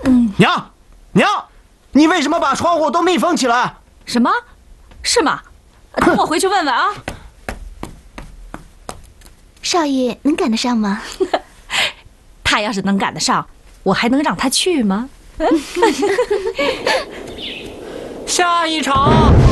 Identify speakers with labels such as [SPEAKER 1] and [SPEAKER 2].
[SPEAKER 1] 娘，娘，你为什么把窗户都密封起来？
[SPEAKER 2] 什么？是吗？等我回去问问啊。
[SPEAKER 3] 少爷能赶得上吗？
[SPEAKER 2] 他要是能赶得上，我还能让他去吗？
[SPEAKER 4] 下一场